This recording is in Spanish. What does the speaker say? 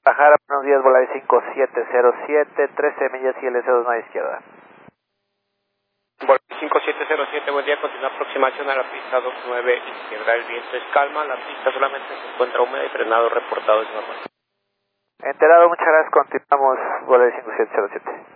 Guadalajara, buenos días, Volaris 5707, 13 millas y LS2 a izquierda. Volaris 5707, buen día, continúa aproximación a la pista 29 izquierda, el viento es calma, la pista solamente se encuentra húmeda y frenado reportado es normal. Enterado, muchas gracias, continuamos, Volaris 5707.